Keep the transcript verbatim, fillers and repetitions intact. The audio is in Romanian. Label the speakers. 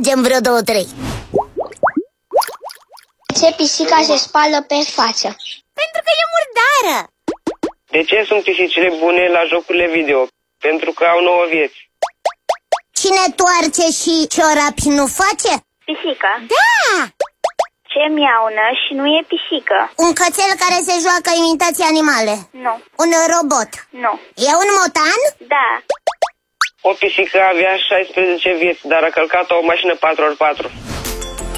Speaker 1: mergem vreo două, trei.
Speaker 2: Ce pisica se spală pe față?
Speaker 1: Pentru că e murdară.
Speaker 3: De ce sunt pisicile bune la jocurile video? Pentru că au nouă vieți.
Speaker 1: Cine toarce și ciorapi nu face?
Speaker 2: Pisica.
Speaker 1: Da!
Speaker 2: Ce miaună și nu e pisică?
Speaker 1: Un cățel care se joacă imitații animale.
Speaker 2: Nu.
Speaker 1: Un robot.
Speaker 2: Nu.
Speaker 1: E un motan?
Speaker 2: Da.
Speaker 3: O pisică avea șaisprezece vieți, dar a călcat o mașină patru ori patru.